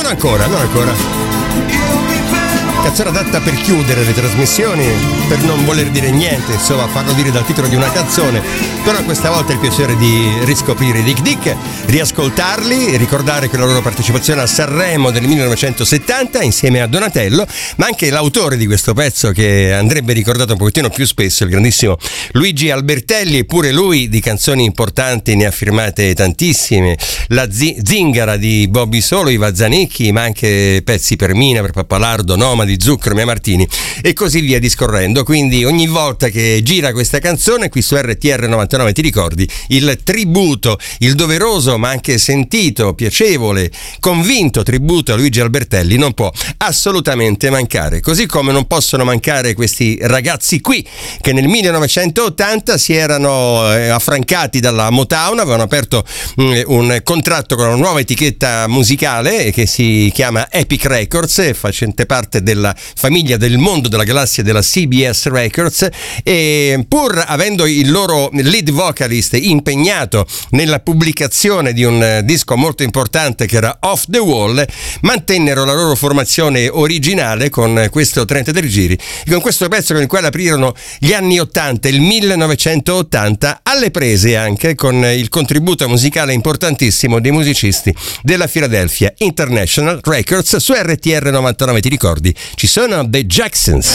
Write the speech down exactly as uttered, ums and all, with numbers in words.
non ancora, non ancora. Canzone adatta per chiudere le trasmissioni, per non voler dire niente, insomma, farlo dire dal titolo di una canzone. Però questa volta è il piacere di riscoprire i Dick Dick, riascoltarli, ricordare che la loro partecipazione a Sanremo del millenovecentosettanta insieme a Donatello, ma anche l'autore di questo pezzo che andrebbe ricordato un pochettino più spesso, il grandissimo Luigi Albertelli. Eppure lui di canzoni importanti ne ha firmate tantissime, la Z- Zingara di Bobby Solo, Iva Zanicchi, ma anche pezzi per Mina, per Pappalardo, Nomadi, Zucchero, Mia Martini e così via discorrendo. Quindi ogni volta che gira questa canzone qui su R T R novantanove ti ricordi il tributo, il doveroso ma anche sentito, piacevole, convinto tributo a Luigi Albertelli non può assolutamente mancare, così come non possono mancare questi ragazzi qui che nel millenovecentottanta si erano eh, affrancati dalla Motown, avevano aperto mh, un contratto con una nuova etichetta musicale che si chiama Epic Records e facente parte della famiglia del mondo della galassia della C B S Records, e pur avendo il loro lead vocalist impegnato nella pubblicazione di un disco molto importante che era Off the Wall, mantennero la loro formazione originale con questo trentatré giri e con questo pezzo con il quale aprirono gli anni ottanta, il millenovecentottanta, alle prese anche con il contributo musicale importantissimo dei musicisti della Philadelphia International Records. Su R T R novantanove ti ricordi ci sono The Jacksons.